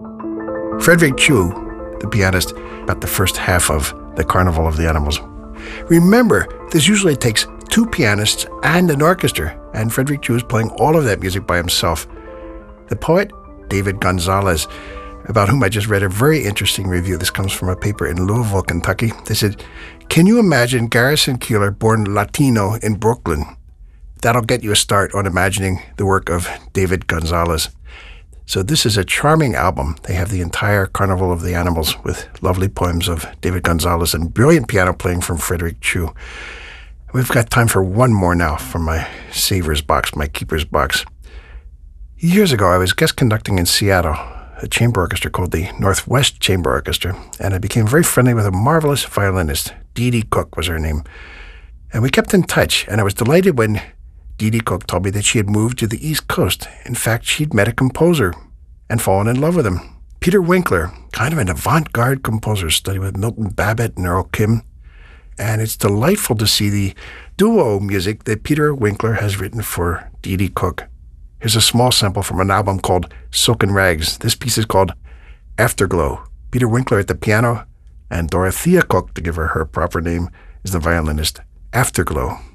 Frederick Chu, the pianist, about the first half of the Carnival of the Animals. Remember, this usually takes two pianists and an orchestra, and Frederick Chu is playing all of that music by himself. The poet, David Gonzalez, about whom I just read a very interesting review. This comes from a paper in Louisville, Kentucky. They said, "Can you imagine Garrison Keillor born Latino in Brooklyn? That'll get you a start on imagining the work of David Gonzalez." So this is a charming album. They have the entire Carnival of the Animals with lovely poems of David Gonzalez and brilliant piano playing from Frederick Chu. We've got time for one more now from my Savers box, my Keepers box. Years ago, I was guest conducting in Seattle, a chamber orchestra called the Northwest Chamber Orchestra, and I became very friendly with a marvelous violinist. Dee Dee Cook was her name. And we kept in touch, and I was delighted when Dee Dee Cook told me that she had moved to the East Coast. In fact, she'd met a composer and fallen in love with him. Peter Winkler, kind of an avant-garde composer, studied with Milton Babbitt and Earl Kim. And it's delightful to see the duo music that Peter Winkler has written for Dee Dee Cook. Here's a small sample from an album called Silken Rags. This piece is called Afterglow. Peter Winkler at the piano, and Dorothea Cook, to give her proper name, is the violinist. Afterglow.